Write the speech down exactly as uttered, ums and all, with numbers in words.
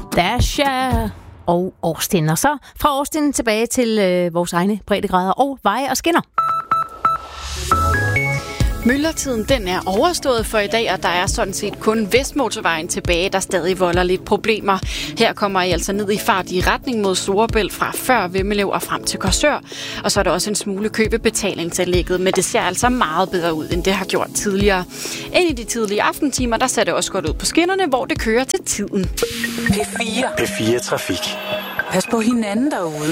Dasha og Austin. Og så fra Austin tilbage til øh, vores egne breddegrader og veje og skinner. Myldretiden den er overstået for i dag, og der er sådan set kun Vestmotorvejen tilbage, der stadig volder lidt problemer. Her kommer I altså ned i fart i retning mod Storebælt fra før Vemmelev og frem til Korsør. Og så er der også en smule købebetalingsanlægget, men det ser altså meget bedre ud, end det har gjort tidligere. Ind i de tidlige aftentimer, der ser det også godt ud på skinnerne, hvor det kører til tiden. P fire. P fire Trafik. Pas på hinanden derude.